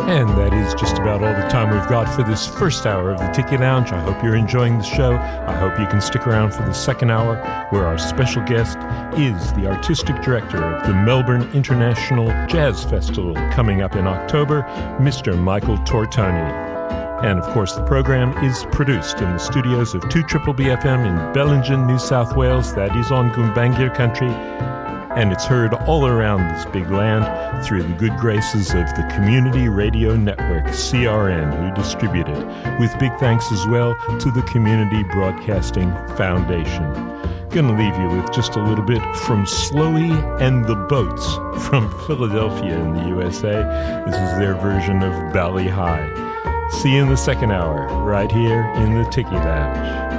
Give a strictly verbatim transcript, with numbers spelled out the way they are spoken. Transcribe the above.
And that is just about all the time we've got for this first hour of the Tiki Lounge. I hope you're enjoying the show. I hope you can stick around for the second hour, where our special guest is the artistic director of the Melbourne International Jazz Festival coming up in October, Mister Michael Tortoni. And, of course, the program is produced in the studios of two B B F M in Bellingen, New South Wales. That is on Gumbaynggirr country. And it's heard all around this big land through the good graces of the Community Radio Network, C R N, who distribute it, with big thanks as well to the Community Broadcasting Foundation. Going to leave you with just a little bit from Slowey and the Boats from Philadelphia in the U S A. This is their version of Bali High. See you in the second hour, right here in the Tiki Lounge.